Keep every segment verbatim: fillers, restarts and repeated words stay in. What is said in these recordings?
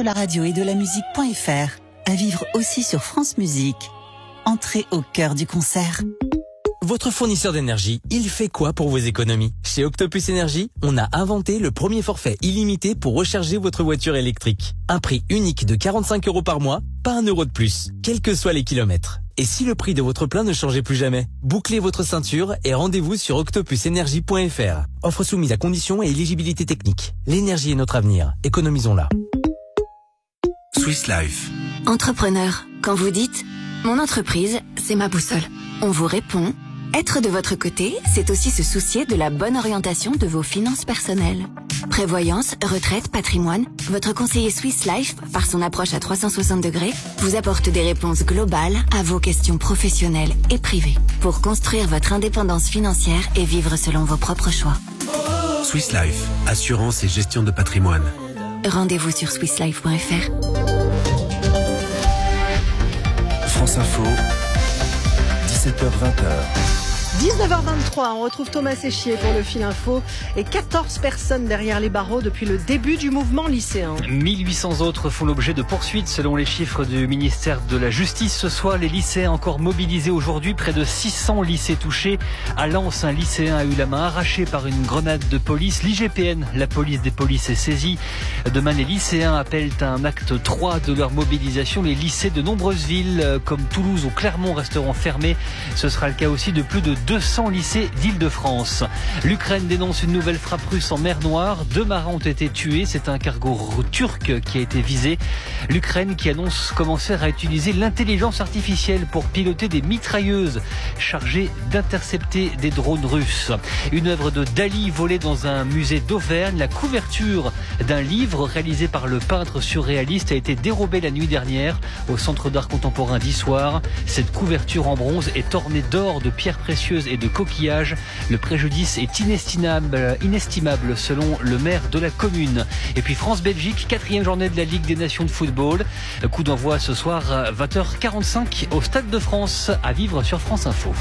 de la radio et de la musique.fr. À vivre aussi sur France Musique. Entrez au cœur du concert. Votre fournisseur d'énergie, il fait quoi pour vos économies? Chez Octopus Énergie, on a inventé le premier forfait illimité pour recharger votre voiture électrique. Un prix unique de quarante-cinq euros par mois, pas un euro de plus, quels que soient les kilomètres. Et si le prix de votre plein ne changeait plus jamais? Bouclez votre ceinture et rendez-vous sur octopus énergie point f r. Offre soumise à conditions et éligibilité technique. L'énergie est notre avenir, économisons-la. Swiss Life. Entrepreneur, quand vous dites « Mon entreprise, c'est ma boussole », on vous répond « Être de votre côté, c'est aussi se soucier de la bonne orientation de vos finances personnelles. » Prévoyance, retraite, patrimoine, votre conseiller Swiss Life, par son approche à trois cent soixante degrés, vous apporte des réponses globales à vos questions professionnelles et privées pour construire votre indépendance financière et vivre selon vos propres choix. Swiss Life, assurance et gestion de patrimoine. Rendez-vous sur swiss life point f r. France Info, dix-sept heures vingt. dix-neuf heures vingt-trois, on retrouve Thomas Séchier pour le fil info et quatorze personnes derrière les barreaux depuis le début du mouvement lycéen. mille huit cents autres font l'objet de poursuites selon les chiffres du ministère de la Justice. Ce soir, les lycéens encore mobilisés aujourd'hui, près de six cents lycées touchés. À Lens, un lycéen a eu la main arrachée par une grenade de police. L'I G P N, la police des polices, est saisie. Demain, les lycéens appellent à un acte trois de leur mobilisation. Les lycées de nombreuses villes comme Toulouse ou Clermont resteront fermés. Ce sera le cas aussi de plus de deux cents lycées d'Île-de-France. L'Ukraine dénonce une nouvelle frappe russe en mer Noire. Deux marins ont été tués. C'est un cargo turc qui a été visé. L'Ukraine qui annonce commencer à utiliser l'intelligence artificielle pour piloter des mitrailleuses chargées d'intercepter des drones russes. Une œuvre de Dali volée dans un musée d'Auvergne. La couverture d'un livre réalisé par le peintre surréaliste a été dérobée la nuit dernière au Centre d'art contemporain d'Issoire. Cette couverture en bronze est ornée d'or, de pierres précieuses et de coquillages. Le préjudice est inestimable, inestimable selon le maire de la commune. Et puis France-Belgique, quatrième journée de la Ligue des Nations de football. Coup d'envoi ce soir à vingt heures quarante-cinq au Stade de France, à vivre sur France Info.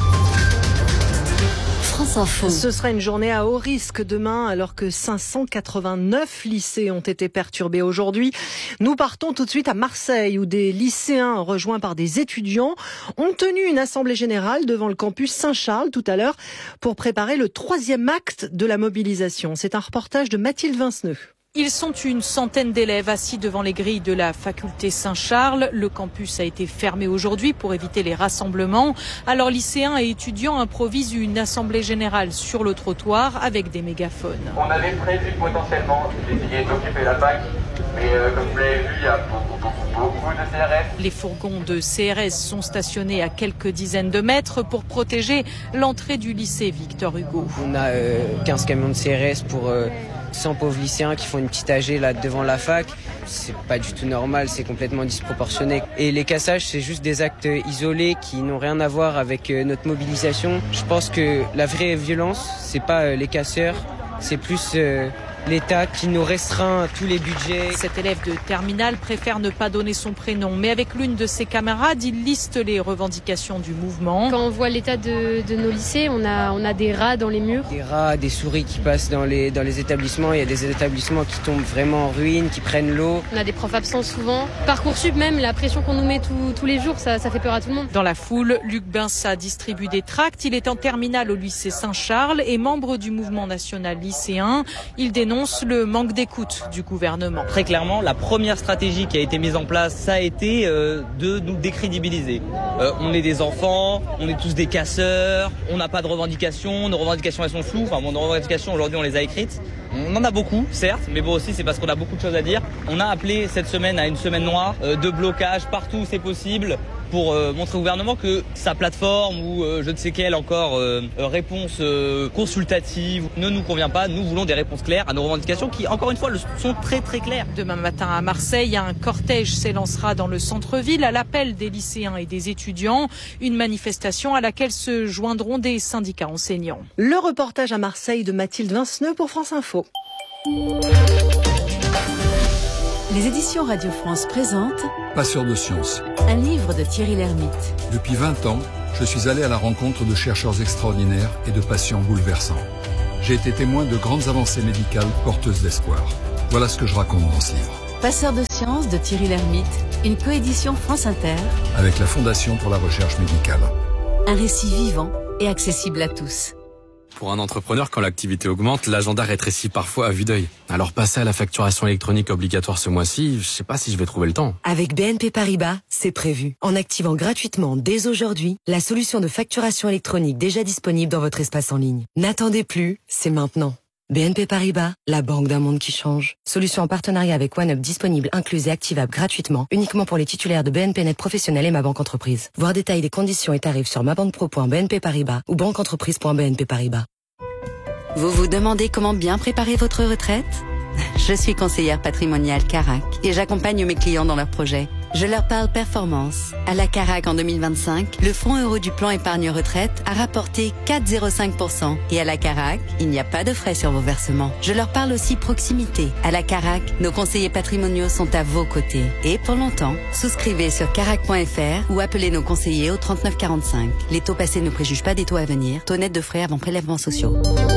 France Info. Ce sera une journée à haut risque demain alors que cinq cent quatre-vingt-neuf lycées ont été perturbés aujourd'hui. Nous partons tout de suite à Marseille où des lycéens rejoints par des étudiants ont tenu une assemblée générale devant le campus Saint-Charles tout à l'heure pour préparer le troisième acte de la mobilisation. C'est un reportage de Mathilde Vinceneux. Ils sont une centaine d'élèves assis devant les grilles de la faculté Saint-Charles. Le campus a été fermé aujourd'hui pour éviter les rassemblements. Alors lycéens et étudiants improvisent une assemblée générale sur le trottoir avec des mégaphones. On avait prévu potentiellement d'essayer d'occuper la fac, mais euh, comme vous l'avez vu, il y a beaucoup, beaucoup, beaucoup de C R S. Les fourgons de C R S sont stationnés à quelques dizaines de mètres pour protéger l'entrée du lycée Victor Hugo. On a euh, quinze camions de C R S pour euh, cent pauvres lycéens qui font une petite A G là devant la fac. C'est pas du tout normal, c'est complètement disproportionné. Et les cassages, c'est juste des actes isolés qui n'ont rien à voir avec euh, notre mobilisation. Je pense que la vraie violence, c'est pas euh, les casseurs, c'est plus euh, l'État qui nous restreint tous les budgets. Cet élève de terminale préfère ne pas donner son prénom, mais avec l'une de ses camarades, il liste les revendications du mouvement. Quand on voit l'état de, de nos lycées, on a, on a des rats dans les murs. Des rats, des souris qui passent dans les, dans les établissements. Il y a des établissements qui tombent vraiment en ruine, qui prennent l'eau. On a des profs absents souvent. Parcoursup même, la pression qu'on nous met tout, tous les jours, ça, ça fait peur à tout le monde. Dans la foule, Luc Binsat distribue des tracts. Il est en terminale au lycée Saint-Charles et membre du mouvement national lycéen. Il dénonce le manque d'écoute du gouvernement. Très clairement, la première stratégie qui a été mise en place, ça a été euh, de nous décrédibiliser. Euh, on est des enfants, on est tous des casseurs, on n'a pas de revendications, nos revendications elles sont floues, enfin bon, nos revendications aujourd'hui on les a écrites. On en a beaucoup, certes, mais bon aussi c'est parce qu'on a beaucoup de choses à dire. On a appelé cette semaine à une semaine noire euh, de blocage partout où c'est possible, pour euh, montrer au gouvernement que sa plateforme ou euh, je ne sais quelle encore euh, réponse euh, consultative ne nous convient pas. Nous voulons des réponses claires à nos revendications qui, encore une fois, le sont très très claires. Demain matin à Marseille, un cortège s'élancera dans le centre-ville à l'appel des lycéens et des étudiants. Une manifestation à laquelle se joindront des syndicats enseignants. Le reportage à Marseille de Mathilde Vinceneux pour France Info. Les éditions Radio France présentent Passeurs de sciences. Un livre de Thierry Lhermitte. Depuis vingt ans, je suis allé à la rencontre de chercheurs extraordinaires et de patients bouleversants. J'ai été témoin de grandes avancées médicales porteuses d'espoir. Voilà ce que je raconte dans ce livre. Passeur de sciences de Thierry Lhermitte, une coédition France Inter avec la Fondation pour la recherche médicale. Un récit vivant et accessible à tous. Pour un entrepreneur, quand l'activité augmente, l'agenda rétrécit parfois à vue d'œil. Alors passer à la facturation électronique obligatoire ce mois-ci, je sais pas si je vais trouver le temps. Avec B N P Paribas, c'est prévu. En activant gratuitement dès aujourd'hui la solution de facturation électronique déjà disponible dans votre espace en ligne. N'attendez plus, c'est maintenant. B N P Paribas, la banque d'un monde qui change. Solution en partenariat avec OneUp disponible, incluse et activable gratuitement, uniquement pour les titulaires de B N P Net Professionnel et Ma Banque Entreprise. Voir détails des conditions et tarifs sur mabanquepro point b n p paribas ou banqueentreprise point b n p paribas. Vous vous demandez comment bien préparer votre retraite ? Je suis conseillère patrimoniale Carac et j'accompagne mes clients dans leurs projets. Je leur parle performance. À la Carac en deux mille vingt-cinq, le fonds euro du plan épargne retraite a rapporté quatre virgule zéro cinq pour cent. Et à la Carac, il n'y a pas de frais sur vos versements. Je leur parle aussi proximité. À la Carac, nos conseillers patrimoniaux sont à vos côtés. Et pour longtemps, souscrivez sur carac point f r ou appelez nos conseillers au trente-neuf quarante-cinq. Les taux passés ne préjugent pas des taux à venir. Taux net de frais avant prélèvements sociaux.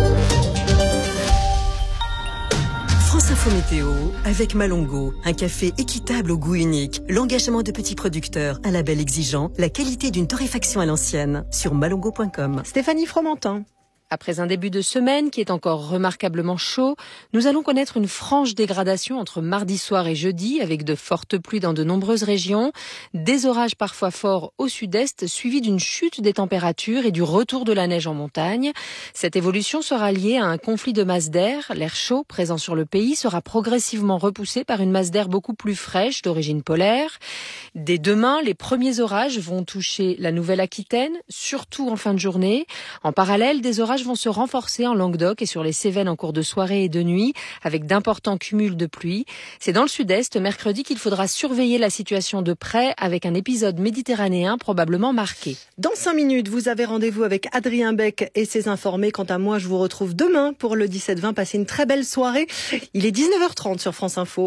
France Info Météo avec Malongo, un café équitable au goût unique, l'engagement de petits producteurs, un label exigeant, la qualité d'une torréfaction à l'ancienne, sur malongo point com. Stéphanie Fromentin. Après un début de semaine qui est encore remarquablement chaud, nous allons connaître une franche dégradation entre mardi soir et jeudi avec de fortes pluies dans de nombreuses régions, des orages parfois forts au sud-est suivis d'une chute des températures et du retour de la neige en montagne. Cette évolution sera liée à un conflit de masses d'air. L'air chaud présent sur le pays sera progressivement repoussé par une masse d'air beaucoup plus fraîche d'origine polaire. Dès demain, les premiers orages vont toucher la Nouvelle-Aquitaine, surtout en fin de journée. En parallèle, des orages vont se renforcer en Languedoc et sur les Cévennes en cours de soirée et de nuit, avec d'importants cumuls de pluie. C'est dans le sud-est, mercredi, qu'il faudra surveiller la situation de près, avec un épisode méditerranéen probablement marqué. Dans cinq minutes, vous avez rendez-vous avec Adrien Beck et ses informés. Quant à moi, je vous retrouve demain pour le dix-sept vingt. Passez une très belle soirée. Il est dix-neuf heures trente sur France Info.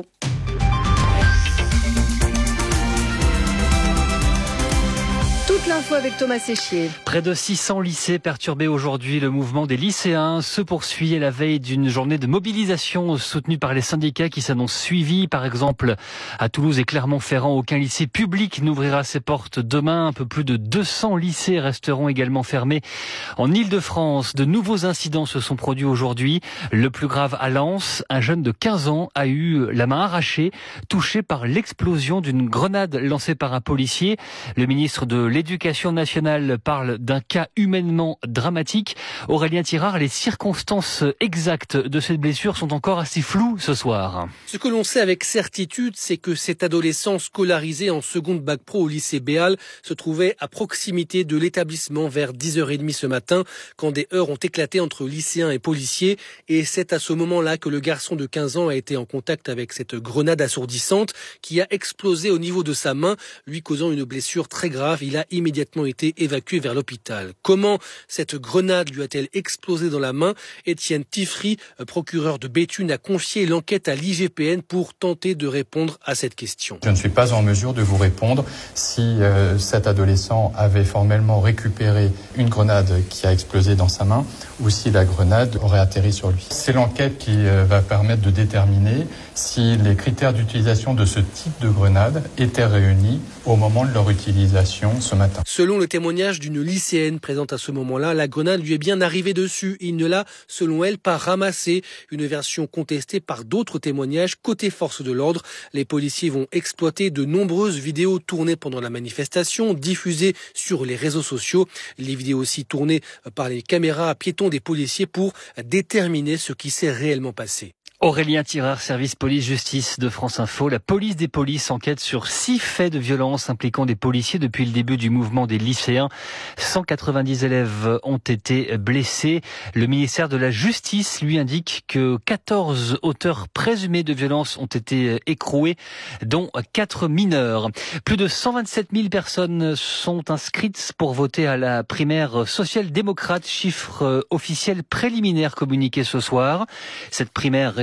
Toute l'info avec Thomas Séchier. Près de six cents lycées perturbés aujourd'hui. Le mouvement des lycéens se poursuit à la veille d'une journée de mobilisation soutenue par les syndicats qui s'annonce suivie. Par exemple, à Toulouse et Clermont-Ferrand, aucun lycée public n'ouvrira ses portes demain. Un peu plus de deux cents lycées resteront également fermés. En Île-de-France, de nouveaux incidents se sont produits aujourd'hui. Le plus grave à Lens, un jeune de quinze ans a eu la main arrachée, touché par l'explosion d'une grenade lancée par un policier. Le ministre de l'Éducation nationale parle d'un cas humainement dramatique. Aurélien Tirard, les circonstances exactes de cette blessure sont encore assez floues ce soir. Ce que l'on sait avec certitude, c'est que cet adolescent scolarisé en seconde bac pro au lycée Béal se trouvait à proximité de l'établissement vers dix heures trente ce matin, quand des heurts ont éclaté entre lycéens et policiers. Et c'est à ce moment-là que le garçon de quinze ans a été en contact avec cette grenade assourdissante qui a explosé au niveau de sa main, lui causant une blessure très grave. Il a immédiatement été évacué vers l'hôpital. Comment cette grenade lui a-t-elle explosé dans la main ? Étienne Tiffry, procureur de Béthune, a confié l'enquête à l'I G P N pour tenter de répondre à cette question. Je ne suis pas en mesure de vous répondre si euh, cet adolescent avait formellement récupéré une grenade qui a explosé dans sa main ou si la grenade aurait atterri sur lui. C'est l'enquête qui euh, va permettre de déterminer si les critères d'utilisation de ce type de grenade étaient réunis au moment de leur utilisation ce matin. Selon le témoignage d'une lycéenne présente à ce moment-là, la grenade lui est bien arrivée dessus. Il ne l'a, selon elle, pas ramassée. Une version contestée par d'autres témoignages côté force de l'ordre. Les policiers vont exploiter de nombreuses vidéos tournées pendant la manifestation, diffusées sur les réseaux sociaux. Les vidéos aussi tournées par les caméras à piétons des policiers pour déterminer ce qui s'est réellement passé. Aurélien Tirard, service police-justice de France Info. La police des polices enquête sur six faits de violence impliquant des policiers depuis le début du mouvement des lycéens. cent quatre-vingt-dix élèves ont été blessés. Le ministère de la Justice lui indique que quatorze auteurs présumés de violence ont été écroués, dont quatre mineurs. Plus de cent vingt-sept mille personnes sont inscrites pour voter à la primaire social-démocrate, chiffre officiel préliminaire communiqué ce soir. Cette primaire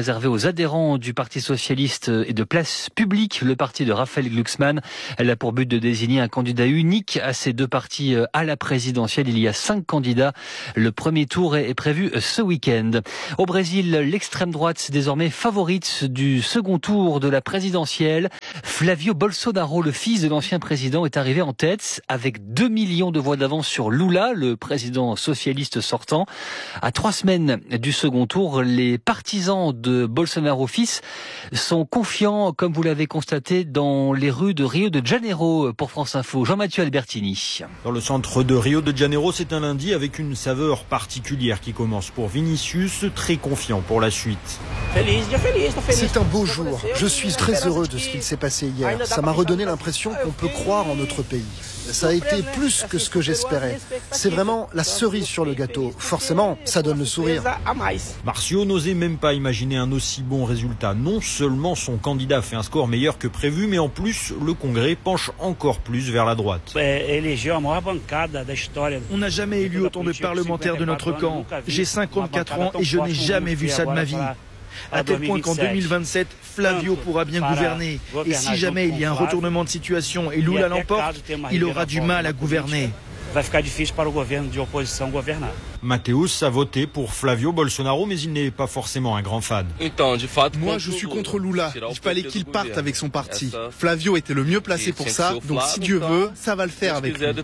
réservée aux adhérents du Parti socialiste et de Place publique, le parti de Raphaël Glucksmann. Elle a pour but de désigner un candidat unique à ces deux partis à la présidentielle. Il y a cinq candidats. Le premier tour est prévu ce week-end. Au Brésil, l'extrême droite désormais favorite du second tour de la présidentielle. Flavio Bolsonaro, le fils de l'ancien président, est arrivé en tête avec deux millions de voix d'avance sur Lula, le président socialiste sortant. À trois semaines du second tour, les partisans de Bolsonaro fils sont confiants, comme vous l'avez constaté, dans les rues de Rio de Janeiro. Pour France Info, Jean-Mathieu Albertini. Dans le centre de Rio de Janeiro, c'est un lundi avec une saveur particulière qui commence pour Vinicius, très confiant pour la suite. C'est un beau jour. Je suis très heureux de ce qu'il s'est passé hier. Ça m'a redonné l'impression qu'on peut croire en notre pays. Ça a été plus que ce que j'espérais. C'est vraiment la cerise sur le gâteau. Forcément, ça donne le sourire. Marcio n'osait même pas imaginer un aussi bon résultat. Non seulement son candidat fait un score meilleur que prévu, mais en plus, le Congrès penche encore plus vers la droite. On n'a jamais élu autant de parlementaires de notre camp. J'ai cinquante-quatre ans et je n'ai jamais vu ça de ma vie. À tel point qu'en deux mille vingt-sept, Flavio pourra bien gouverner. Et si jamais il y a un retournement de situation et Lula l'emporte, il aura du mal à gouverner. Mateus a voté pour Flavio Bolsonaro, mais il n'est pas forcément un grand fan. Moi, je suis contre Lula. Il fallait qu'il parte avec son parti. Flavio était le mieux placé pour ça, donc si Dieu veut, ça va le faire avec lui.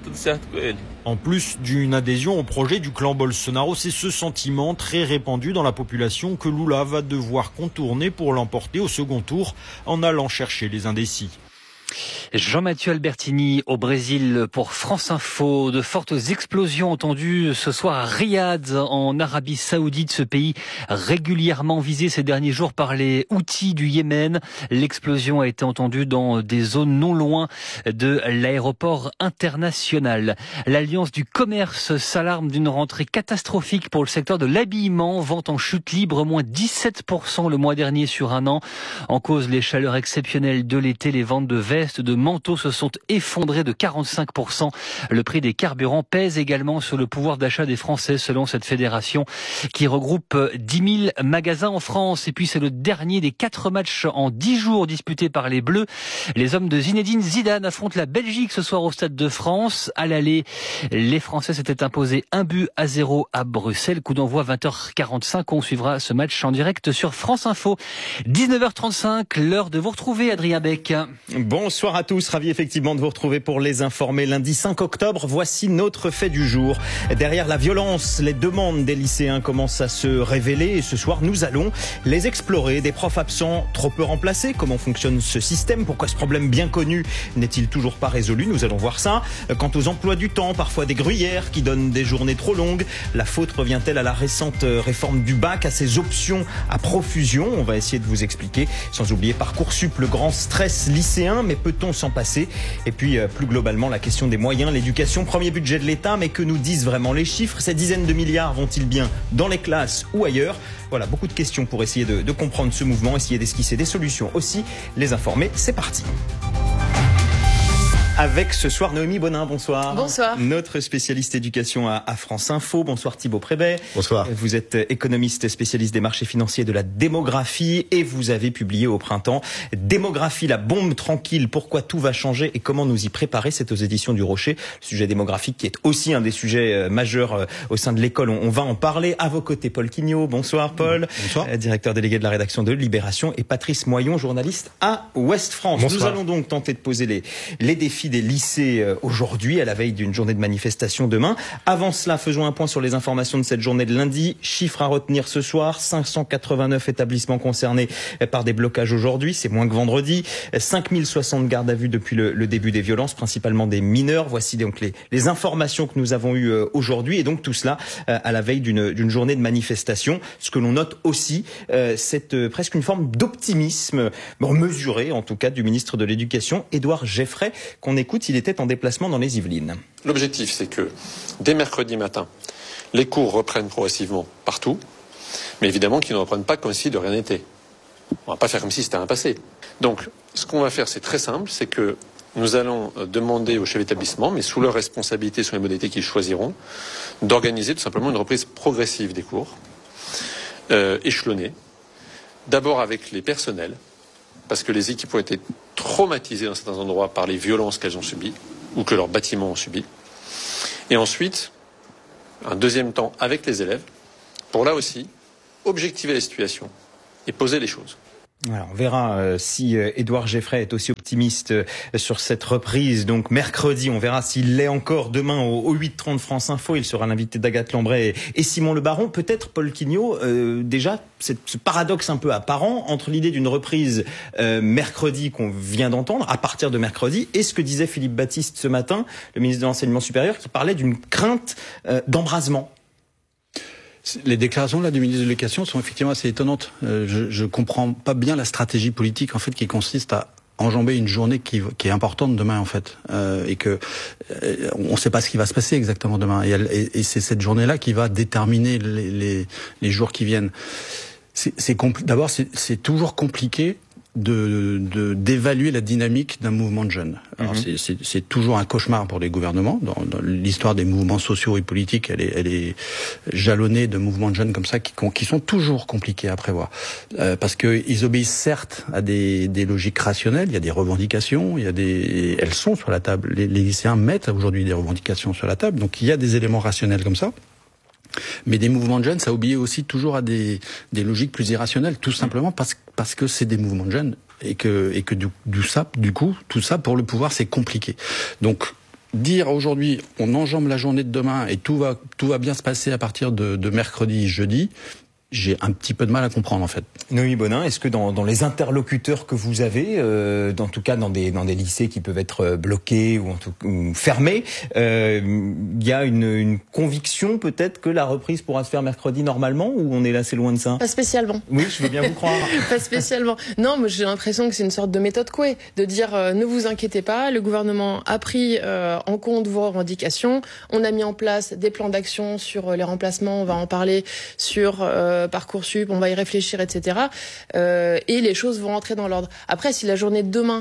En plus d'une adhésion au projet du clan Bolsonaro, c'est ce sentiment très répandu dans la population que Lula va devoir contourner pour l'emporter au second tour en allant chercher les indécis. Jean-Mathieu Albertini au Brésil pour France Info. De fortes explosions entendues ce soir à Riyad, en Arabie Saoudite, ce pays régulièrement visé ces derniers jours par les Houthis du Yémen. L'explosion a été entendue dans des zones non loin de l'aéroport international. L'Alliance du commerce s'alarme d'une rentrée catastrophique pour le secteur de l'habillement. Vente en chute libre, moins dix-sept pour cent le mois dernier sur un an. En cause, les chaleurs exceptionnelles de l'été, les ventes de vestes, de manteaux se sont effondrés de quarante-cinq pour cent. Le prix des carburants pèse également sur le pouvoir d'achat des Français, selon cette fédération qui regroupe dix mille magasins en France. Et puis c'est le dernier des quatre matchs en dix jours disputés par les Bleus. Les hommes de Zinedine Zidane affrontent la Belgique ce soir au Stade de France. À l'aller, les Français s'étaient imposés un but à zéro à Bruxelles. Coup d'envoi vingt heures quarante-cinq. On suivra ce match en direct sur France Info. dix-neuf heures trente-cinq, l'heure de vous retrouver, Adrien Beck. Bonsoir à tous, ravi effectivement de vous retrouver pour les informer. Lundi cinq octobre, voici notre fait du jour. Derrière la violence, les demandes des lycéens commencent à se révéler et ce soir, nous allons les explorer. Des profs absents trop peu remplacés, comment fonctionne ce système? Pourquoi ce problème bien connu n'est-il toujours pas résolu? Nous allons voir ça. Quant aux emplois du temps, parfois des gruyères qui donnent des journées trop longues. La faute revient-elle à la récente réforme du bac, à ses options à profusion? On va essayer de vous expliquer. Sans oublier Parcoursup, le grand stress lycéen, mais peut-on s'en passer? Et puis plus globalement la question des moyens, l'éducation, premier budget de l'État, mais que nous disent vraiment les chiffres? Ces dizaines de milliards vont-ils bien dans les classes ou ailleurs? Voilà, beaucoup de questions pour essayer de, de comprendre ce mouvement, essayer d'esquisser des solutions aussi, les informer, c'est parti. Avec ce soir Noémie Bonin, bonsoir. Bonsoir. Notre spécialiste éducation à, à France Info. Bonsoir Thibaut Prébet. Bonsoir. Vous êtes économiste spécialiste des marchés financiers et de la démographie et vous avez publié au printemps Démographie, la bombe tranquille, pourquoi tout va changer et comment nous y préparer. C'est aux éditions du Rocher. Le sujet démographique qui est aussi un des sujets majeurs au sein de l'école. On, on va en parler. À vos côtés, Paul Quignot. Bonsoir Paul. Bonsoir. Directeur délégué de la rédaction de Libération et Patrice Moyon, journaliste à Ouest France. Bonsoir. Nous allons donc tenter de poser les, les défis des lycées aujourd'hui, à la veille d'une journée de manifestation demain. Avant cela, faisons un point sur les informations de cette journée de lundi. Chiffre à retenir ce soir, cinq cent quatre-vingt-neuf établissements concernés par des blocages aujourd'hui, c'est moins que vendredi. cinq mille soixante gardes à vue depuis le, le début des violences, principalement des mineurs. Voici donc les, les informations que nous avons eues aujourd'hui. Et donc tout cela à la veille d'une, d'une journée de manifestation. Ce que l'on note aussi, c'est presque une forme d'optimisme, bon, mesuré en tout cas, du ministre de l'Éducation, Édouard Geffray, qu'on écoute. Il était en déplacement dans les Yvelines. L'objectif, c'est que dès mercredi matin, les cours reprennent progressivement partout, mais évidemment qu'ils ne reprennent pas comme si de rien n'était. On ne va pas faire comme si c'était un passé. Donc, ce qu'on va faire, c'est très simple, c'est que nous allons demander aux chefs d'établissement, mais sous leur responsabilité, sur les modalités qu'ils choisiront, d'organiser tout simplement une reprise progressive des cours, euh, échelonnée, D'abord avec les personnels, parce que les équipes ont été traumatisées dans certains endroits par les violences qu'elles ont subies ou que leurs bâtiments ont subies. Et ensuite, un deuxième temps avec les élèves, pour là aussi objectiver la situation et poser les choses. Alors, on verra euh, si euh, Édouard Geffray est aussi optimiste euh, sur cette reprise. Donc mercredi, on verra s'il l'est encore demain au, au huit trente France Info. Il sera l'invité d'Agathe Lambray et, et Simon Le Baron. Peut-être Paul Quignot, euh, déjà cette, ce paradoxe un peu apparent entre l'idée d'une reprise euh, mercredi qu'on vient d'entendre, à partir de mercredi, et ce que disait Philippe Baptiste ce matin, le ministre de l'Enseignement supérieur, qui parlait d'une crainte euh, d'embrasement. Les déclarations là du ministre de l'Éducation sont effectivement assez étonnantes. Euh, je, je comprends pas bien la stratégie politique en fait qui consiste à enjamber une journée qui, qui est importante demain en fait, euh, et que euh, on ne sait pas ce qui va se passer exactement demain. Et, elle, et, et c'est cette journée-là qui va déterminer les, les, les jours qui viennent. C'est, c'est compli- D'abord, c'est, c'est toujours compliqué de, de d'évaluer la dynamique d'un mouvement de jeunes. Alors mm-hmm. c'est, c'est, c'est toujours un cauchemar pour les gouvernements. Dans, dans l'histoire des mouvements sociaux et politiques, elle est, elle est jalonnée de mouvements de jeunes comme ça qui, qui sont toujours compliqués à prévoir, euh, parce que ils obéissent certes à des, des logiques rationnelles. Il y a des revendications, il y a des, elles sont sur la table. Les, les lycéens mettent aujourd'hui des revendications sur la table, donc il y a des éléments rationnels comme ça. Mais des mouvements de jeunes, ça obéit aussi toujours à des, des logiques plus irrationnelles, tout simplement parce, parce que c'est des mouvements de jeunes et que, et que du, du, ça, du coup, tout ça, pour le pouvoir, c'est compliqué. Donc, dire aujourd'hui, on enjambe la journée de demain et tout va, tout va bien se passer à partir de, de mercredi, jeudi, j'ai un petit peu de mal à comprendre en fait. Noémie Bonin, est-ce que dans, dans les interlocuteurs que vous avez, euh, en tout cas dans des, dans des lycées qui peuvent être bloqués ou, en tout, ou fermés, il euh, y a une, une conviction peut-être que la reprise pourra se faire mercredi normalement, ou on est là, c'est loin de ça? Pas spécialement. Oui, je veux bien vous croire. Pas spécialement. Non, moi j'ai l'impression que c'est une sorte de méthode Coué, de dire euh, ne vous inquiétez pas, le gouvernement a pris euh, en compte vos revendications, on a mis en place des plans d'action sur les remplacements, on va en parler sur euh, Parcoursup, on va y réfléchir, et cetera. Euh, et les choses vont rentrer dans l'ordre. Après, si la journée de demain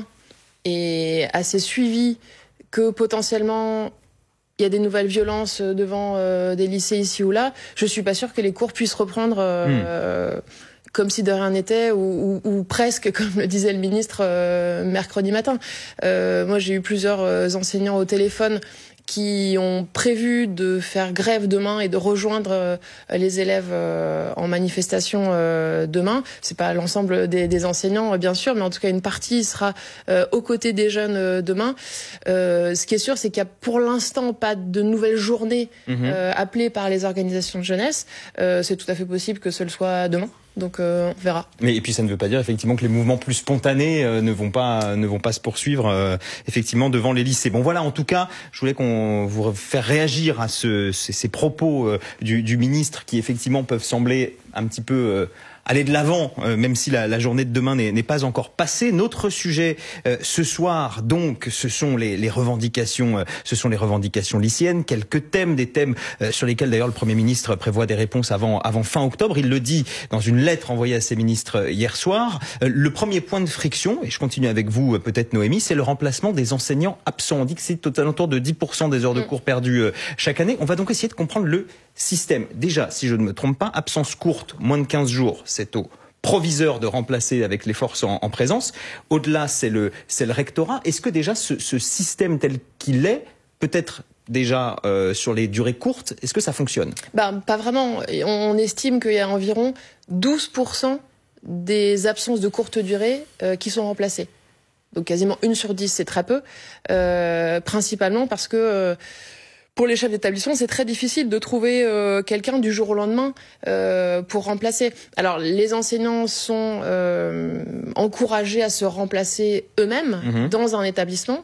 est assez suivie, que potentiellement il y a des nouvelles violences devant euh, des lycées ici ou là, je suis pas sûre que les cours puissent reprendre euh, mmh. comme si de rien n'était, ou, ou, ou presque, comme le disait le ministre euh, mercredi matin. Euh, moi, j'ai eu plusieurs euh, enseignants au téléphone qui ont prévu de faire grève demain et de rejoindre euh, les élèves euh, en manifestation euh, demain. C'est pas l'ensemble des, des enseignants, euh, bien sûr, mais en tout cas une partie sera euh, aux côtés des jeunes euh, demain. Euh, ce qui est sûr, c'est qu'il y a pour l'instant pas de nouvelles journées mmh. euh, appelées par les organisations de jeunesse. Euh, c'est tout à fait possible que ce le soit demain. Donc euh, on verra. Mais et puis ça ne veut pas dire effectivement que les mouvements plus spontanés euh, ne vont pas ne vont pas se poursuivre euh, effectivement devant les lycées. Bon voilà, en tout cas, je voulais qu'on vous faire réagir à ce, ces, ces propos euh, du, du ministre qui effectivement peuvent sembler un petit peu euh, aller de l'avant, euh, même si la, la journée de demain n'est, n'est pas encore passée. Notre sujet euh, ce soir, donc, ce sont les, les revendications, euh, ce sont les revendications lycéennes. Quelques thèmes, des thèmes euh, sur lesquels d'ailleurs le Premier ministre prévoit des réponses avant, avant fin octobre. Il le dit dans une lettre envoyée à ses ministres hier soir. Euh, le premier point de friction, et je continue avec vous euh, peut-être Noémie, c'est le remplacement des enseignants absents. On dit que c'est au alentour de dix pour cent des heures de cours perdues euh, chaque année. On va donc essayer de comprendre le système. Déjà, si je ne me trompe pas, absence courte, moins de quinze jours, c'est au proviseur de remplacer avec les forces en, en présence. Au-delà, c'est le, c'est le rectorat. Est-ce que déjà ce, ce système tel qu'il est, peut-être déjà euh, sur les durées courtes, est-ce que ça fonctionne? Bah, pas vraiment. On estime qu'il y a environ douze pour cent des absences de courte durée euh, qui sont remplacées. Donc quasiment une sur dix, c'est très peu. Euh, principalement parce que euh, pour les chefs d'établissement, c'est très difficile de trouver euh, quelqu'un du jour au lendemain euh, pour remplacer. Alors, les enseignants sont euh, encouragés à se remplacer eux-mêmes mmh. dans un établissement.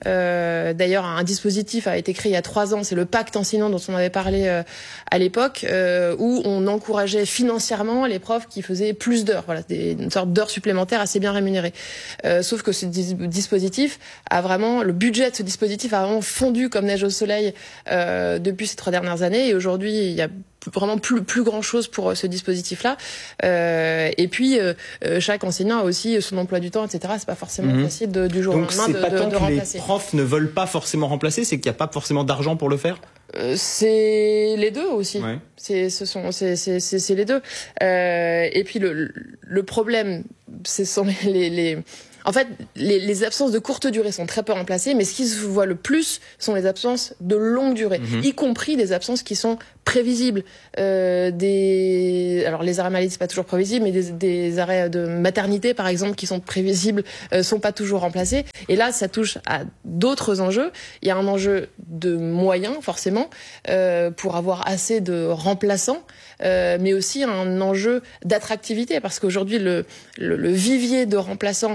Euh, d'ailleurs, un dispositif a été créé il y a trois ans, c'est le pacte enseignant dont on avait parlé euh, à l'époque, euh, où on encourageait financièrement les profs qui faisaient plus d'heures, voilà, des, une sorte d'heures supplémentaires assez bien rémunérées. Euh, sauf que ce dis- dispositif a vraiment, le budget de ce dispositif a vraiment fondu comme neige au soleil euh, depuis ces trois dernières années. Et aujourd'hui, il y a vraiment plus, plus grand chose pour ce dispositif-là. Euh, et puis, euh, chaque enseignant a aussi son emploi du temps, et cetera. C'est pas forcément mmh. facile de, du jour Donc, au lendemain de, c'est pas de, tant de que remplacer. Les profs ne veulent pas forcément remplacer, c'est qu'il n'y a pas forcément d'argent pour le faire. Euh, c'est les deux aussi. Ouais. C'est, ce sont, c'est, c'est, c'est, c'est les deux. Euh, et puis le, le problème, ce sont les, les, les en fait, les, les absences de courte durée sont très peu remplacées, mais ce qui se voit le plus sont les absences de longue durée, mmh. y compris des absences qui sont prévisibles. Euh, des, alors les arrêts maladie c'est pas toujours prévisible, mais des, des arrêts de maternité par exemple qui sont prévisibles euh, sont pas toujours remplacés. Et là, ça touche à d'autres enjeux. Il y a un enjeu de moyens forcément euh, pour avoir assez de remplaçants, euh, mais aussi un enjeu d'attractivité parce qu'aujourd'hui le, le, le vivier de remplaçants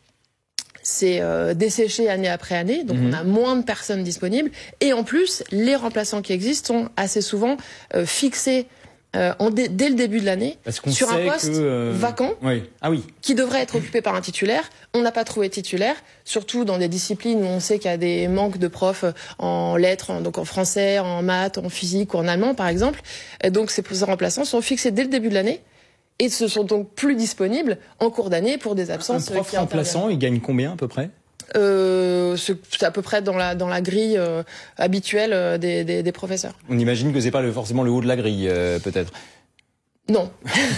c'est euh, desséché année après année, donc mmh. on a moins de personnes disponibles. Et en plus, les remplaçants qui existent sont assez souvent euh, fixés euh, en dé- dès le début de l'année sur un poste que, euh... vacant oui. ah oui. qui devrait être occupé par un titulaire. On n'a pas trouvé titulaire, surtout dans des disciplines où on sait qu'il y a des manques de profs en lettres, en, donc en français, en maths, en physique ou en allemand par exemple. Et donc ces remplaçants sont fixés dès le début de l'année. Et se sont donc plus disponibles en cours d'année pour des absences. Un prof qui remplaçant, il gagne combien à peu près ? euh, c'est à peu près dans la dans la grille euh, habituelle euh, des, des des professeurs. On imagine que c'est pas le, forcément le haut de la grille, euh, peut-être. Non.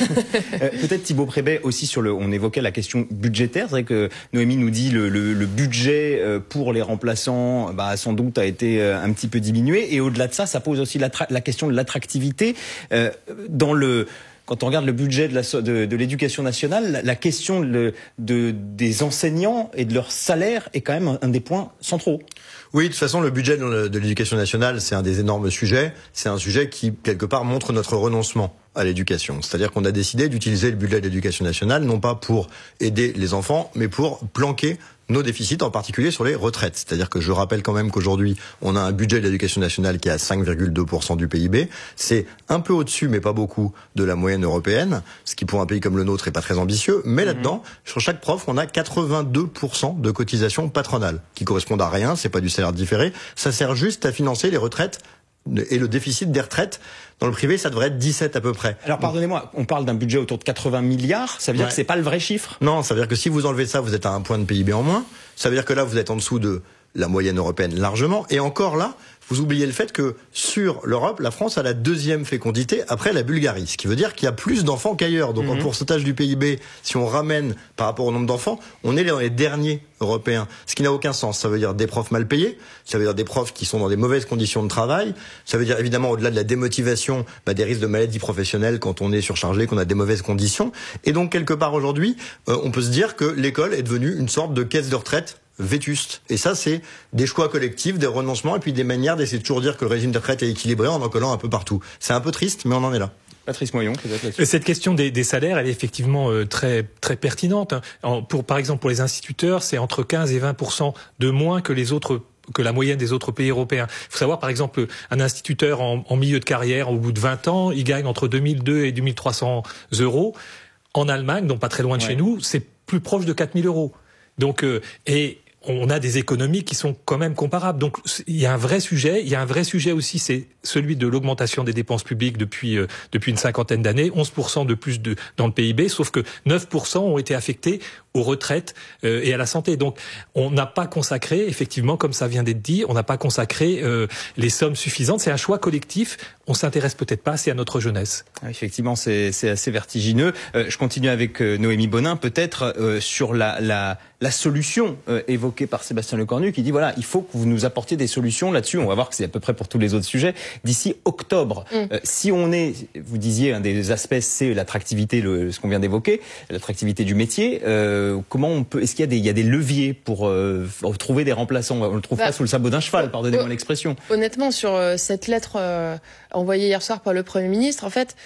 euh, peut-être Thibaut Prébet aussi sur le. On évoquait la question budgétaire. C'est vrai que Noémie nous dit le, le, le budget pour les remplaçants, bah, sans doute a été un petit peu diminué. Et au-delà de ça, ça pose aussi la, la question de l'attractivité euh, dans le. Quand on regarde le budget de, la, de, de l'éducation nationale, la, la question de, de, des enseignants et de leur salaire est quand même un, un des points centraux. Oui, de toute façon, le budget de l'éducation nationale, c'est un des énormes sujets. C'est un sujet qui, quelque part, montre notre renoncement à l'éducation. C'est-à-dire qu'on a décidé d'utiliser le budget de l'éducation nationale, non pas pour aider les enfants, mais pour planquer nos déficits, en particulier sur les retraites. C'est-à-dire que je rappelle quand même qu'aujourd'hui, on a un budget de l'éducation nationale qui est à cinq virgule deux pour cent du P I B. C'est un peu au-dessus, mais pas beaucoup, de la moyenne européenne, ce qui pour un pays comme le nôtre est pas très ambitieux. Mais mmh. là-dedans, sur chaque prof, on a quatre-vingt-deux pour cent de cotisations patronales, qui correspondent à rien, c'est pas du salaire différé. Ça sert juste à financer les retraites et le déficit des retraites. Dans le privé, ça devrait être dix-sept à peu près. Alors pardonnez-moi, on parle d'un budget autour de quatre-vingts milliards, ça veut dire ouais. que c'est pas le vrai chiffre ? Non, ça veut dire que si vous enlevez ça, vous êtes à un point de P I B en moins. Ça veut dire que là, vous êtes en dessous de la moyenne européenne largement. Et encore là, vous oubliez le fait que sur l'Europe, la France a la deuxième fécondité après la Bulgarie. Ce qui veut dire qu'il y a plus d'enfants qu'ailleurs. Donc mmh. en pourcentage du P I B, si on ramène par rapport au nombre d'enfants, on est dans les derniers européens. Ce qui n'a aucun sens. Ça veut dire des profs mal payés, ça veut dire des profs qui sont dans des mauvaises conditions de travail, ça veut dire évidemment au-delà de la démotivation, bah, des risques de maladies professionnelles quand on est surchargé, qu'on a des mauvaises conditions. Et donc quelque part aujourd'hui, euh, on peut se dire que l'école est devenue une sorte de caisse de retraite vétuste. Et ça, c'est des choix collectifs, des renoncements, et puis des manières d'essayer de toujours dire que le régime de retraite est équilibré en en collant un peu partout. C'est un peu triste, mais on en est là. Patrice Moyon, peut-être là-dessus. Cette question des, des salaires, elle est effectivement euh, très très pertinente. En, pour par exemple pour les instituteurs, c'est entre quinze et vingt pour cent de moins que les autres que la moyenne des autres pays européens. Il faut savoir, par exemple, un instituteur en, en milieu de carrière, au bout de vingt ans, il gagne entre deux mille deux et deux mille trois cents euros. En Allemagne, donc pas très loin de ouais. chez nous, c'est plus proche de quatre mille euros. Donc euh, et on a des économies qui sont quand même comparables. Donc il y a un vrai sujet. Il y a un vrai sujet aussi, c'est celui de l'augmentation des dépenses publiques depuis euh, depuis une cinquantaine d'années, onze pour cent de plus de dans le P I B, sauf que neuf pour cent ont été affectés aux retraites euh, et à la santé. Donc on n'a pas consacré, effectivement, comme ça vient d'être dit, on n'a pas consacré euh, les sommes suffisantes. C'est un choix collectif. On s'intéresse peut-être pas assez à notre jeunesse. Ah, effectivement, c'est, c'est assez vertigineux. Euh, je continue avec euh, Noémie Bonin, peut-être euh, sur la, la, la solution euh, évoquée par Sébastien Lecornu, qui dit voilà, il faut que vous nous apportiez des solutions là-dessus. On va voir que c'est à peu près pour tous les autres sujets d'ici octobre. Mm. Euh, si on est, vous disiez, un des aspects, c'est l'attractivité, le, ce qu'on vient d'évoquer, l'attractivité du métier. Euh, comment on peut, est-ce qu'il y a des, il y a des leviers pour euh, trouver des remplaçants ? On le trouve bah, pas sous le sabot d'un cheval, pardonnez-moi euh, l'expression. Honnêtement, sur euh, cette lettre euh, envoyée hier soir par le Premier ministre, en fait,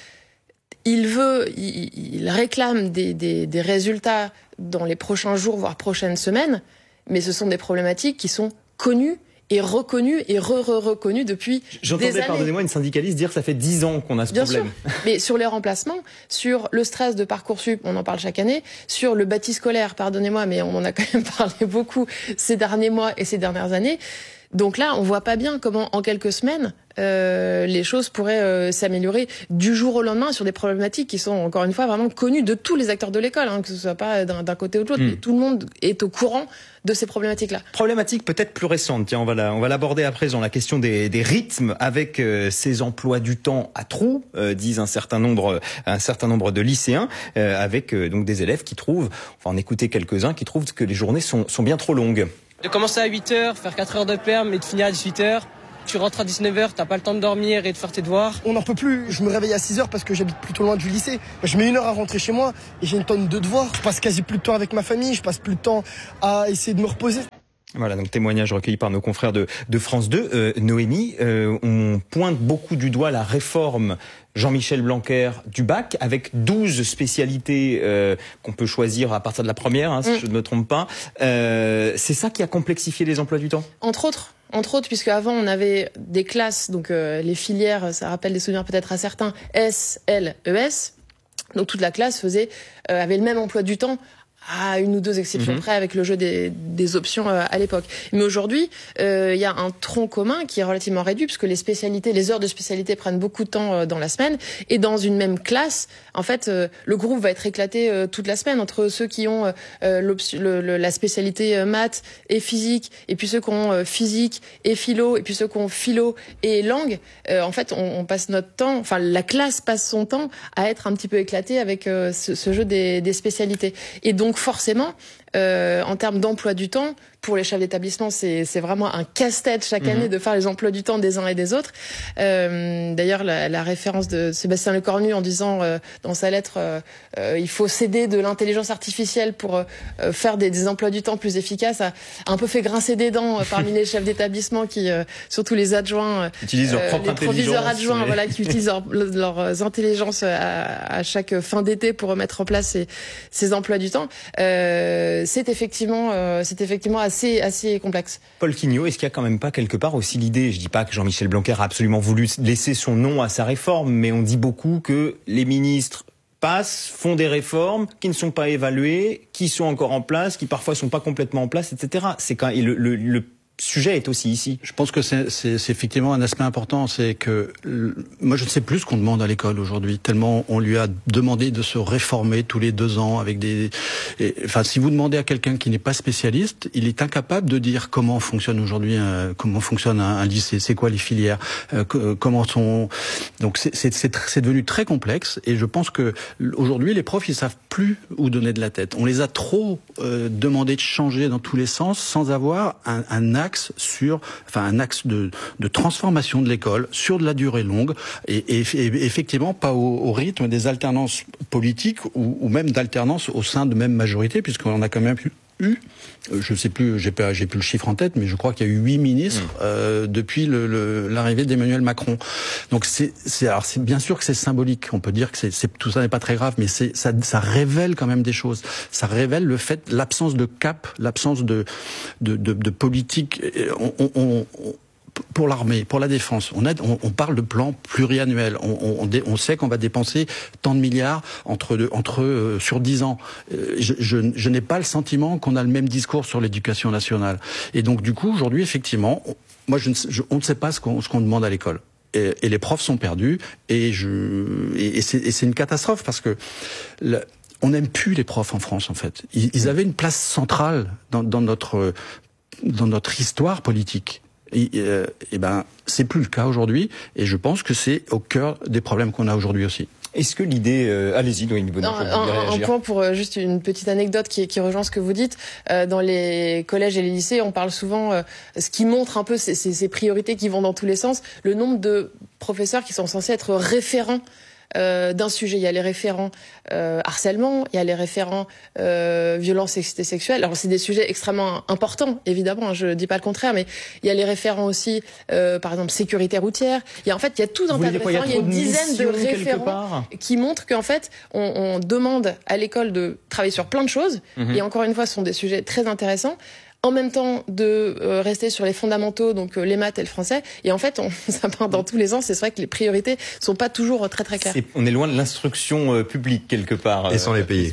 il veut, il, il réclame des, des, des résultats dans les prochains jours, voire prochaines semaines, mais ce sont des problématiques qui sont connues et reconnues et re-re-reconnues depuis J'entendais, des années. Pardonnez-moi, une syndicaliste dire que ça fait dix ans qu'on a ce Bien problème. Sûr. Mais sur les remplacements, sur le stress de Parcoursup, on en parle chaque année, sur le bâti scolaire, pardonnez-moi, mais on en a quand même parlé beaucoup ces derniers mois et ces dernières années. Donc là, on voit pas bien comment, en quelques semaines, euh, les choses pourraient euh, s'améliorer du jour au lendemain sur des problématiques qui sont, encore une fois, vraiment connues de tous les acteurs de l'école, hein, que ce soit pas d'un, d'un côté ou de l'autre. Mmh. Tout le monde est au courant de ces problématiques-là. Problématique peut-être plus récente. Tiens, on va la, on va l'aborder à présent. La question des, des rythmes avec euh, ces emplois du temps à trous, euh, disent un certain nombre, un certain nombre de lycéens, euh, avec euh, donc des élèves qui trouvent, enfin en écouter quelques-uns, qui trouvent que les journées sont, sont bien trop longues. De commencer à huit heures, faire quatre heures de perm et de finir à dix-huit heures. Tu rentres à dix-neuf heures, t'as pas le temps de dormir et de faire tes devoirs. On n'en peut plus, je me réveille à six heures parce que j'habite plutôt loin du lycée. Je mets une heure à rentrer chez moi et j'ai une tonne de devoirs. Je passe quasi plus de temps avec ma famille, je passe plus de temps à essayer de me reposer. Voilà, donc témoignage recueilli par nos confrères de, de France deux. Euh, Noémie, euh, on pointe beaucoup du doigt la réforme Jean-Michel Blanquer du bac, avec douze spécialités euh, qu'on peut choisir à partir de la première, hein, si mmh. je ne me trompe pas. Euh, c'est ça qui a complexifié les emplois du temps ? Entre autres. Entre autres, puisque avant on avait des classes, donc euh, les filières, ça rappelle des souvenirs peut-être à certains, S, L, E S. Donc toute la classe faisait, euh, avait le même emploi du temps, à une ou deux exceptions mmh. près avec le jeu des, des options euh, à l'époque. Mais aujourd'hui, il euh, y a un tronc commun qui est relativement réduit, puisque les spécialités, les heures de spécialité prennent beaucoup de temps euh, dans la semaine. Et dans une même classe, en fait, euh, le groupe va être éclaté euh, toute la semaine entre ceux qui ont euh, le, le, la spécialité euh, maths et physique, et puis ceux qui ont euh, physique et philo, et puis ceux qui ont philo et langue. Euh, en fait, on, on passe notre temps, enfin la classe passe son temps à être un petit peu éclatée avec euh, ce, ce jeu des, des spécialités. Et donc forcément, euh, en termes d'emploi du temps, pour les chefs d'établissement, c'est, c'est vraiment un casse-tête chaque mmh. année de faire les emplois du temps des uns et des autres. Euh, d'ailleurs, la, la référence de Sébastien Lecornu en disant euh, dans sa lettre euh, euh, il faut céder de l'intelligence artificielle pour euh, faire des, des emplois du temps plus efficaces, a, a un peu fait grincer des dents euh, parmi les chefs d'établissement qui, euh, surtout les adjoints, euh, utilisent leur propre les proviseurs adjoints, mais... voilà, qui utilisent leur, leurs intelligences à, à chaque fin d'été pour mettre en place ces, ces emplois du temps. Euh, c'est effectivement, euh, c'est effectivement assez, assez complexe. Paul Quignot, est-ce qu'il y a quand même pas quelque part aussi l'idée, je dis pas que Jean-Michel Blanquer a absolument voulu laisser son nom à sa réforme, mais on dit beaucoup que les ministres passent, font des réformes qui ne sont pas évaluées, qui sont encore en place, qui parfois sont pas complètement en place, et cetera. C'est quand et le, le, le sujet est aussi ici. Je pense que c'est, c'est, c'est effectivement un aspect important, c'est que le, moi je ne sais plus ce qu'on demande à l'école aujourd'hui, tellement on lui a demandé de se réformer tous les deux ans avec des... Et, enfin, si vous demandez à quelqu'un qui n'est pas spécialiste, il est incapable de dire comment fonctionne aujourd'hui, un, comment fonctionne un, un lycée, c'est quoi les filières, euh, comment sont... Donc c'est, c'est, c'est, c'est devenu très complexe et je pense que aujourd'hui les profs ils savent plus où donner de la tête. On les a trop euh, demandé de changer dans tous les sens sans avoir un, un axe sur, enfin un axe de, de transformation de l'école sur de la durée longue et, et, et effectivement pas au, au rythme des alternances politiques ou, ou même d'alternance au sein de même majorité, puisqu'on a quand même eu eu, je ne sais plus, j'ai pas, j'ai plus le chiffre en tête, mais je crois qu'il y a eu huit ministres mmh. euh, depuis le, le, l'arrivée d'Emmanuel Macron. Donc c'est, c'est, alors c'est bien sûr que c'est symbolique. On peut dire que c'est, c'est tout ça n'est pas très grave, mais c'est, ça, ça révèle quand même des choses. Ça révèle le fait, l'absence de cap, l'absence de, de, de, de politique. On, on, on, pour l'armée, pour la défense, on, a, on, on parle de plan pluriannuel. On, on, on sait qu'on va dépenser tant de milliards entre, de, entre euh, sur dix ans. Euh, je, je, je n'ai pas le sentiment qu'on a le même discours sur l'éducation nationale. Et donc du coup, aujourd'hui, effectivement, on, moi, je ne, je, on ne sait pas ce qu'on, ce qu'on demande à l'école. Et, et les profs sont perdus. Et, je, et, et, c'est, et c'est une catastrophe parce que le, on n'aime plus les profs en France, en fait. Ils, ils avaient une place centrale dans, dans notre dans notre histoire politique. Et, euh, et ben, c'est plus le cas aujourd'hui, et je pense que c'est au cœur des problèmes qu'on a aujourd'hui aussi. Est-ce que l'idée, euh, allez-y, Noémie Bonnet, un, un, un point pour euh, juste une petite anecdote qui, qui rejoint ce que vous dites. Euh, dans les collèges et les lycées, on parle souvent, euh, ce qui montre un peu ces, ces, ces priorités qui vont dans tous les sens, le nombre de professeurs qui sont censés être référents Euh, d'un sujet. Il y a les référents euh, harcèlement, il y a les référents euh, violence sexiste et sexuelle. Alors c'est des sujets extrêmement importants, évidemment, hein, je dis pas le contraire, mais il y a les référents aussi, euh, par exemple sécurité routière. Il y a en fait, il y a tout un tas de référents, il y a une dizaine de référents qui montrent qu'en fait, on, on demande à l'école de travailler sur plein de choses. Mm-hmm. Et encore une fois, ce sont des sujets très intéressants. En même temps de euh, rester sur les fondamentaux, donc euh, les maths et le français. Et en fait, on, ça part dans tous les sens. C'est vrai que les priorités sont pas toujours très très claires. C'est, on est loin de l'instruction euh, publique quelque part. Et sans euh, les payer. Voyons.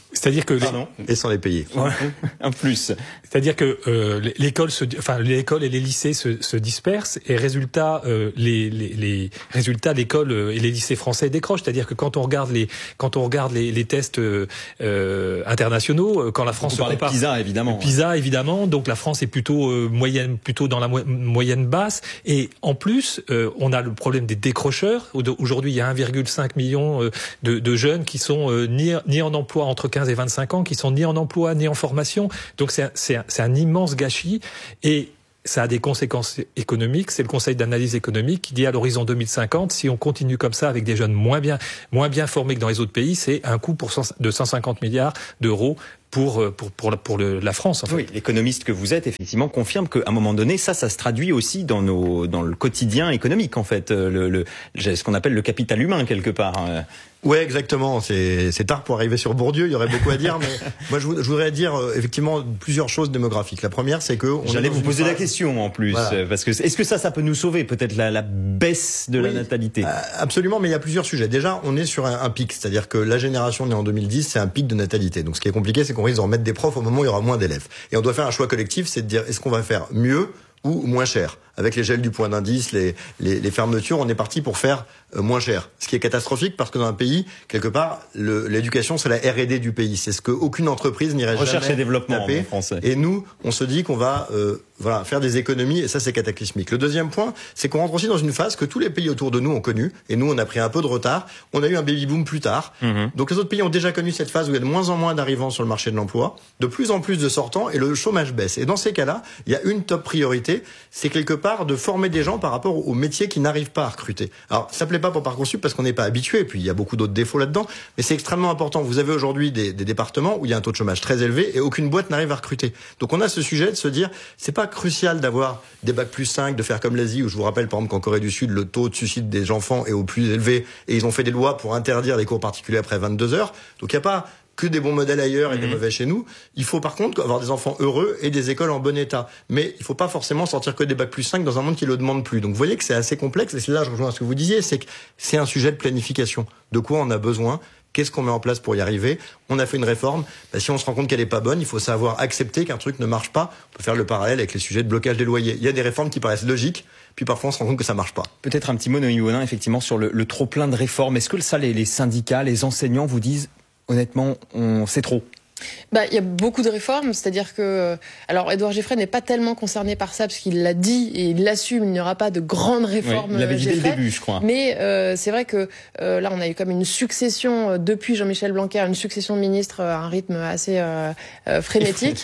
C'est-à-dire que les... et sans les payer. Ouais. Un plus. C'est-à-dire que euh, l'école, se, enfin l'école et les lycées se, se dispersent et résultat, euh, les, les, les résultats l'école et les lycées français décrochent. C'est-à-dire que quand on regarde les quand on regarde les, les tests euh, internationaux, quand la France se compare, PISA évidemment. PISA évidemment. Donc la France est plutôt euh, moyenne, plutôt dans la mo- moyenne basse. Et en plus, euh, on a le problème des décrocheurs. Aujourd'hui, il y a un virgule cinq million de, de jeunes qui sont euh, ni ni en emploi entre quinze et vingt-cinq ans, qui sont ni en emploi ni en formation. Donc c'est un, c'est un, c'est un immense gâchis et ça a des conséquences économiques. C'est le Conseil d'analyse économique qui dit à l'horizon deux mille cinquante, si on continue comme ça avec des jeunes moins bien, moins bien formés que dans les autres pays, c'est un coût pour cent, de cent cinquante milliards d'euros pour pour pour la, pour le, la France. En fait. Oui, l'économiste que vous êtes effectivement confirme qu'à un moment donné, ça, ça se traduit aussi dans nos dans le quotidien économique en fait, le, le ce qu'on appelle le capital humain quelque part. Ouais, exactement. C'est, c'est tard pour arriver sur Bourdieu. Il y aurait beaucoup à dire, mais moi, je, je voudrais dire euh, effectivement plusieurs choses démographiques. La première, c'est que on j'allais vous poser phase... la question en plus, voilà. Parce que est-ce que ça, ça peut nous sauver peut-être la, la baisse de oui, la natalité? euh, Absolument, mais il y a plusieurs sujets. Déjà, on est sur un, un pic, c'est-à-dire que la génération née en deux mille dix, c'est un pic de natalité. Donc, ce qui est compliqué, c'est qu'on risque de remettre des profs au moment où il y aura moins d'élèves. Et on doit faire un choix collectif, c'est de dire est-ce qu'on va faire mieux ou moins cher. Avec les gels du point d'indice, les, les, les fermetures, on est parti pour faire euh, moins cher. Ce qui est catastrophique parce que dans un pays, quelque part, le, l'éducation, c'est la R et D du pays. C'est ce qu'aucune entreprise n'irait jamais recherche et développement taper. En français. Et nous, on se dit qu'on va euh, voilà, faire des économies et ça, c'est cataclysmique. Le deuxième point, c'est qu'on rentre aussi dans une phase que tous les pays autour de nous ont connue et nous, on a pris un peu de retard. On a eu un baby-boom plus tard. Mm-hmm. Donc les autres pays ont déjà connu cette phase où il y a de moins en moins d'arrivants sur le marché de l'emploi, de plus en plus de sortants et le chômage baisse. Et dans ces cas-là, il y a une top priorité, c'est quelque part de former des gens par rapport aux métiers qui n'arrivent pas à recruter. Alors, ça plaît pas pour Parcoursup parce qu'on n'est pas habitué, et puis il y a beaucoup d'autres défauts là-dedans, mais c'est extrêmement important. Vous avez aujourd'hui des, des départements où il y a un taux de chômage très élevé et aucune boîte n'arrive à recruter. Donc on a ce sujet de se dire, c'est pas crucial d'avoir des bacs plus cinq, de faire comme l'Asie, où je vous rappelle par exemple qu'en Corée du Sud, le taux de suicide des enfants est au plus élevé, et ils ont fait des lois pour interdire les cours particuliers après vingt-deux heures. Donc il n'y a pas que des bons modèles ailleurs et mmh. des mauvais chez nous. Il faut par contre avoir des enfants heureux et des écoles en bon état. Mais il faut pas forcément sortir que des bacs plus cinq dans un monde qui le demande plus. Donc vous voyez que c'est assez complexe, et c'est là je rejoins ce que vous disiez, c'est que c'est un sujet de planification. De quoi on a besoin? Qu'est-ce qu'on met en place pour y arriver? On a fait une réforme. Bah, si on se rend compte qu'elle est pas bonne, il faut savoir accepter qu'un truc ne marche pas. On peut faire le parallèle avec les sujets de blocage des loyers. Il y a des réformes qui paraissent logiques, puis parfois on se rend compte que ça marche pas. Peut-être un petit mot, Noémie Bonin, effectivement, sur le, le trop plein de réformes. Est-ce que ça, les, les syndicats, les enseignants vous disent honnêtement, on, c'est trop? Bah, il y a beaucoup de réformes, c'est-à-dire que, alors, Édouard Geffray n'est pas tellement concerné par ça, parce qu'il l'a dit et il l'assume, il n'y aura pas de grandes réformes. Oui, il l'avait dit dès le début, je crois. Mais euh, c'est vrai que euh, là, on a eu comme une succession, euh, depuis Jean-Michel Blanquer, une succession de ministres à un rythme assez euh, euh, frénétique.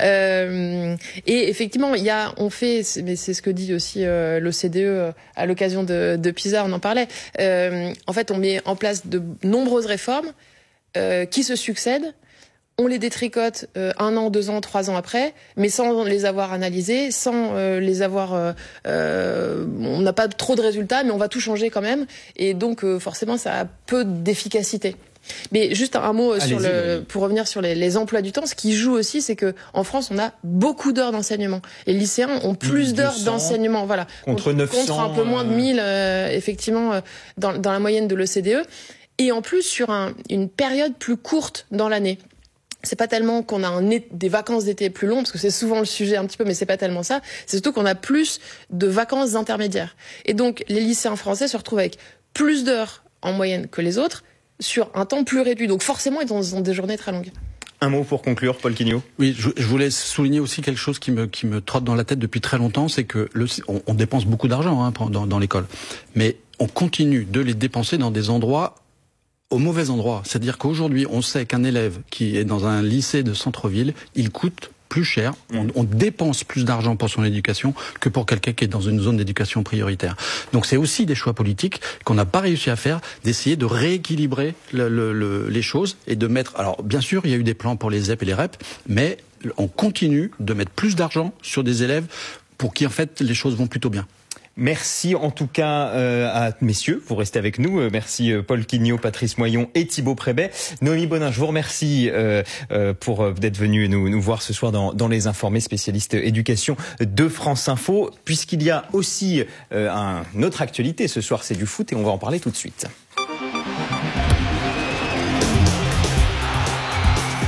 euh, et effectivement, il y a, on fait, c'est, mais c'est ce que dit aussi euh, l'O C D E à l'occasion de, de PISA, on en parlait. Euh, en fait, on met en place de nombreuses réformes euh, qui se succèdent. On les détricote euh, un an, deux ans, trois ans après, mais sans les avoir analysés, sans euh, les avoir... Euh, euh, on n'a pas trop de résultats, mais on va tout changer quand même. Et donc, euh, forcément, ça a peu d'efficacité. Mais juste un mot Allez-y, sur le, pour revenir sur les, les emplois du temps. Ce qui joue aussi, c'est que en France, on a beaucoup d'heures d'enseignement. Les lycéens ont plus d'heures d'enseignement. Voilà. Contre neuf cents. Contre un peu moins de mille, euh, effectivement, euh, dans, dans la moyenne de l'O C D E. Et en plus, sur un, une période plus courte dans l'année. C'est pas tellement qu'on a un é- des vacances d'été plus longues, parce que c'est souvent le sujet un petit peu, mais c'est pas tellement ça. C'est surtout qu'on a plus de vacances intermédiaires. Et donc, les lycéens français se retrouvent avec plus d'heures en moyenne que les autres, sur un temps plus réduit. Donc forcément, ils ont des journées très longues. Un mot pour conclure, Paul Quignot. Oui, je, je voulais souligner aussi quelque chose qui me qui me trotte dans la tête depuis très longtemps, c'est que le, on, on dépense beaucoup d'argent hein, dans, dans l'école, mais on continue de les dépenser dans des endroits au mauvais endroit. C'est-à-dire qu'aujourd'hui, on sait qu'un élève qui est dans un lycée de centre-ville, il coûte plus cher, on, on dépense plus d'argent pour son éducation que pour quelqu'un qui est dans une zone d'éducation prioritaire. Donc c'est aussi des choix politiques qu'on n'a pas réussi à faire, d'essayer de rééquilibrer le, le, le, les choses et de mettre... Alors bien sûr, il y a eu des plans pour les Z E P et les R E P, mais on continue de mettre plus d'argent sur des élèves pour qui en fait les choses vont plutôt bien. Merci en tout cas euh, à messieurs, vous restez avec nous. Euh, merci euh, Paul Quignot, Patrice Moyon et Thibaut Prébet. Noémie Bonin, je vous remercie euh, euh, pour euh, d'être venu nous, nous voir ce soir dans, dans Les Informés, spécialistes éducation de France Info. Puisqu'il y a aussi euh, un, une autre actualité ce soir, c'est du foot et on va en parler tout de suite.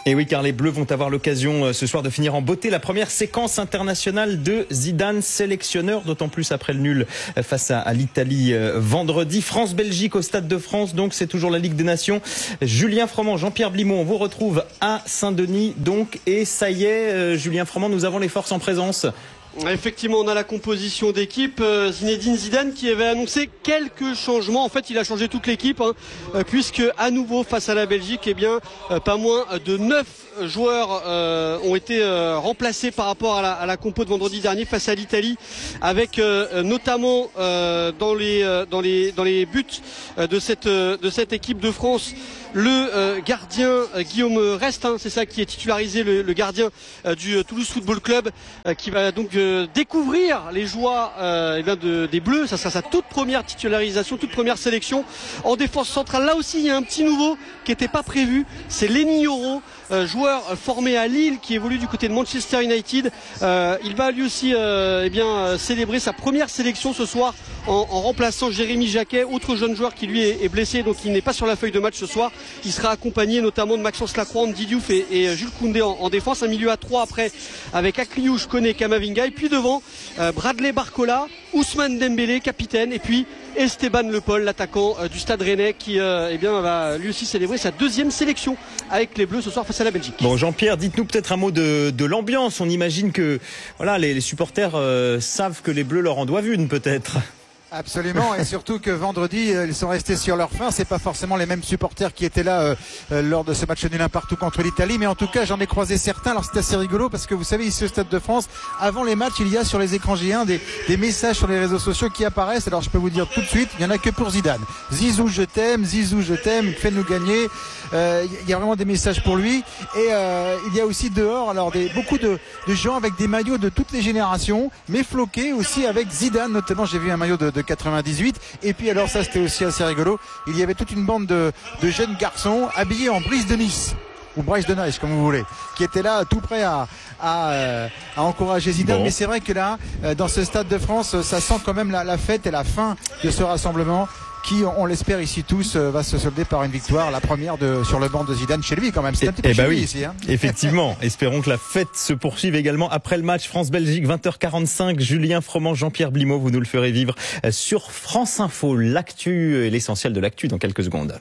Et oui, car les Bleus vont avoir l'occasion ce soir de finir en beauté la première séquence internationale de Zidane, sélectionneur, d'autant plus après le nul face à, à l'Italie vendredi. France-Belgique au Stade de France, donc c'est toujours la Ligue des Nations. Julien Froment, Jean-Pierre Blimaud, on vous retrouve à Saint-Denis, donc, et ça y est, euh, Julien Froment, nous avons les forces en présence. Effectivement, on a la composition d'équipe. Zinedine Zidane qui avait annoncé quelques changements. En fait, il a changé toute l'équipe, hein, puisque à nouveau face à la Belgique, eh bien, pas moins de neuf joueurs euh, ont été euh, remplacés par rapport à la, à la compo de vendredi dernier face à l'Italie, avec euh, notamment euh, dans les euh, dans les dans les buts de cette euh, de cette équipe de France, le euh, gardien euh, Guillaume Rest, hein, c'est ça qui est titularisé, le, le gardien euh, du Toulouse Football Club, euh, qui va donc euh, découvrir les joies euh, eh bien de, des Bleus. Ça sera sa toute première titularisation, toute première sélection. En défense centrale, là aussi, il y a un petit nouveau qui n'était pas prévu. C'est Lenny Yoro, euh, joueur formé à Lille, qui évolue du côté de Manchester United. Euh, il va lui aussi euh, eh bien, euh, célébrer sa première sélection ce soir en, en remplaçant Jérémy Jacquet, autre jeune joueur qui lui est, est blessé, donc il n'est pas sur la feuille de match ce soir. Il sera accompagné notamment de Maxence Lacroix, Andy Diouf et, et Jules Koundé en, en défense. Un milieu à trois après avec Akliouche, Koné, Kamavinga. Et puis devant, euh, Bradley Barcola, Ousmane Dembélé, capitaine, et puis Esteban Le Paul, l'attaquant euh, du Stade Rennais, qui euh, eh bien, va lui aussi célébrer sa deuxième sélection avec les Bleus ce soir face à la Belgique. Bon, Jean-Pierre, dites-nous peut-être un mot de, de l'ambiance. On imagine que voilà, les, les supporters euh, savent que les Bleus leur en doivent une, peut-être. Absolument, et surtout que vendredi ils sont restés sur leur faim. C'est pas forcément les mêmes supporters qui étaient là euh, lors de ce match nul un partout contre l'Italie, mais en tout cas j'en ai croisé certains. Alors c'est assez rigolo parce que vous savez, ici au Stade de France, avant les matchs, il y a sur les écrans J un des, des messages sur les réseaux sociaux qui apparaissent. Alors je peux vous dire tout de suite, il y en a que pour Zidane. Zizou je t'aime, Zizou je t'aime, fais-nous gagner. Euh, il y a vraiment des messages pour lui. Et euh, il y a aussi dehors alors des, beaucoup de, de gens avec des maillots de toutes les générations, mais floqués aussi avec Zidane. Notamment j'ai vu un maillot de, de quatre-vingt-dix-huit. Et puis alors ça c'était aussi assez rigolo, il y avait toute une bande de, de jeunes garçons habillés en Brise de Nice ou Brise de Nice comme vous voulez, qui étaient là tout près à, à, euh, à encourager Zidane. Bon. Mais c'est vrai que là dans ce Stade de France, ça sent quand même la, la fête et la fin de ce rassemblement qui, on l'espère ici tous, va se solder par une victoire, la première de, sur le banc de Zidane chez lui quand même. C'est un petit peu eh chez bah lui oui, ici. Hein. Effectivement, espérons que la fête se poursuive également après le match France-Belgique, vingt heures quarante-cinq. Julien Froment, Jean-Pierre Blimaud, vous nous le ferez vivre sur France Info. L'actu et l'essentiel de l'actu dans quelques secondes.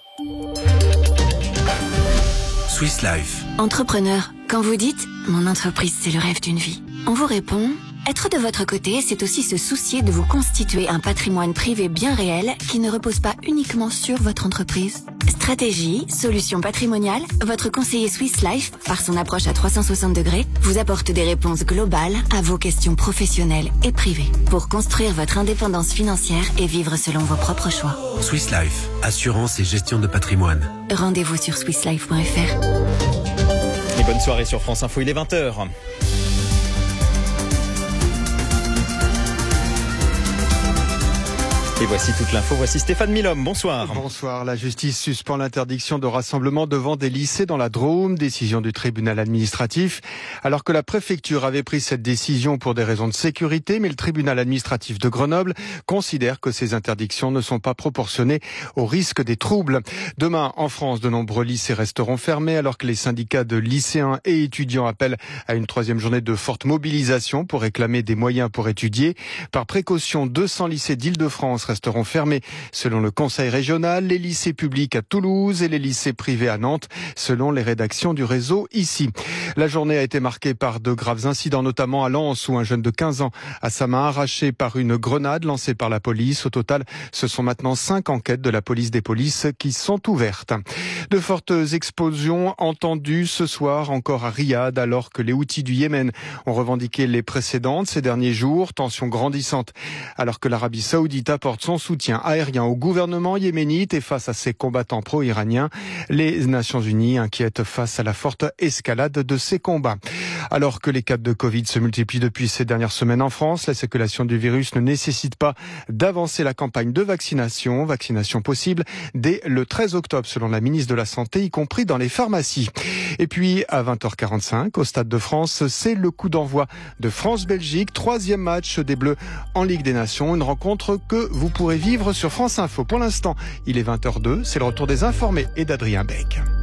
Swiss Life. Entrepreneur, quand vous dites « mon entreprise, c'est le rêve d'une vie », on vous répond « être de votre côté, c'est aussi se soucier de vous constituer un patrimoine privé bien réel qui ne repose pas uniquement sur votre entreprise. Stratégie, solutions patrimoniales, votre conseiller Swiss Life, par son approche à trois cent soixante degrés, vous apporte des réponses globales à vos questions professionnelles et privées pour construire votre indépendance financière et vivre selon vos propres choix. Swiss Life, assurance et gestion de patrimoine. Rendez-vous sur swiss life point f r. Et bonne soirée sur France Info, il est vingt heures. Et voici toute l'info, voici Stéphane Milhomme, bonsoir. Bonsoir, la justice suspend l'interdiction de rassemblement devant des lycées dans la Drôme, décision du tribunal administratif. Alors que la préfecture avait pris cette décision pour des raisons de sécurité, mais le tribunal administratif de Grenoble considère que ces interdictions ne sont pas proportionnées au risque des troubles. Demain, en France, de nombreux lycées resteront fermés alors que les syndicats de lycéens et étudiants appellent à une troisième journée de forte mobilisation pour réclamer des moyens pour étudier. Par précaution, deux cents lycées d'Île-de-France resteront fermés selon le conseil régional, les lycées publics à Toulouse et les lycées privés à Nantes, selon les rédactions du réseau ici. La journée a été marquée par de graves incidents, notamment à Lens où un jeune de quinze ans a sa main arrachée par une grenade lancée par la police. Au total, ce sont maintenant cinq enquêtes de la police des polices qui sont ouvertes. De fortes explosions entendues ce soir encore à Riyad alors que les Houthis du Yémen ont revendiqué les précédentes ces derniers jours. Tension grandissante alors que l'Arabie Saoudite apporte son soutien aérien au gouvernement yéménite et face à ses combattants pro-iraniens. Les Nations Unies inquiètent face à la forte escalade de ces combats. Alors que les cas de Covid se multiplient depuis ces dernières semaines en France, la circulation du virus ne nécessite pas d'avancer la campagne de vaccination. Vaccination possible dès le treize octobre selon la ministre de la Santé, y compris dans les pharmacies. Et puis à vingt heures quarante-cinq, au Stade de France, c'est le coup d'envoi de France-Belgique, troisième match des Bleus en Ligue des Nations, une rencontre que vous pourrez vivre sur France Info. Pour l'instant, il est vingt heures deux, c'est le retour des informés et d'Adrien Beck.